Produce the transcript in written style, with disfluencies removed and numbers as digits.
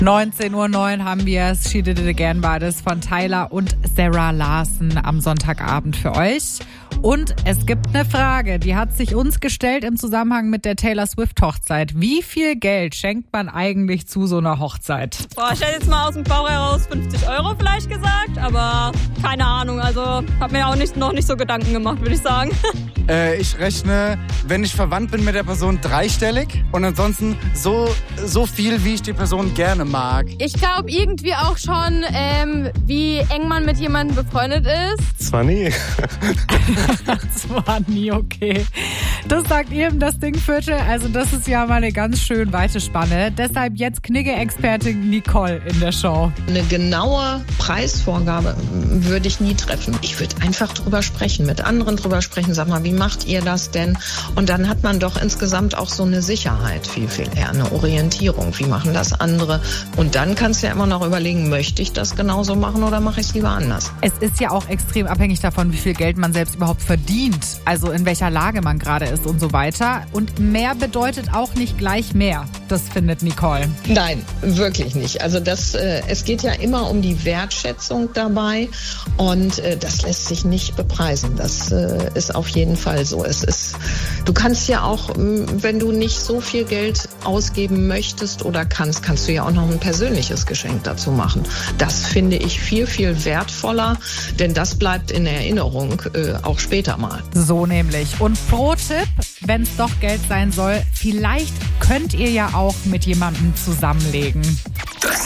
19:09 Uhr haben wir es. She Did It Again war das von Tyler und Sarah Larson am Sonntagabend für euch. Und es gibt eine Frage, die hat sich uns gestellt im Zusammenhang mit der Taylor Swift-Hochzeit. Wie viel Geld schenkt man eigentlich zu so einer Hochzeit? Boah, ich hätte jetzt mal aus dem Bauch heraus 50 € vielleicht gesagt, aber keine Ahnung. Also habe mir auch noch nicht so Gedanken gemacht, würde ich sagen. Ich rechne, wenn ich verwandt bin mit der Person, dreistellig und ansonsten so viel, wie ich die Person gerne mag. Ich glaube irgendwie auch schon, wie eng man mit jemandem befreundet ist. Zwar nie. Zwar nie, okay. Das sagt eben das Dingviertel. Also das ist ja mal eine ganz schön weite Spanne. Deshalb jetzt Knigge-Expertin Nicole in der Show. Eine genaue Preisvorgabe würde ich nie treffen. Ich würde einfach drüber sprechen, mit anderen drüber sprechen. Sag mal, wie macht ihr das denn? Und dann hat man doch insgesamt auch so eine Sicherheit, viel eher, eine Orientierung. Wie machen das andere? Und dann kannst du ja immer noch überlegen, möchte ich das genauso machen oder mache ich es lieber anders? Es ist ja auch extrem abhängig davon, wie viel Geld man selbst überhaupt verdient. Also in welcher Lage man gerade ist und so weiter. Und mehr bedeutet auch nicht gleich mehr. Das findet Nicole. Nein, wirklich nicht. Also es geht ja immer um die Wertschätzung dabei und das lässt sich nicht bepreisen. Das ist auf jeden Fall so. Du kannst ja auch, wenn du nicht so viel Geld ausgeben möchtest oder kannst du ja auch noch ein persönliches Geschenk dazu machen. Das finde ich viel wertvoller, denn das bleibt in Erinnerung, auch später mal. So nämlich. Und Pro-Tipp, wenn es doch Geld sein soll, vielleicht könnt ihr ja auch mit jemandem zusammenlegen.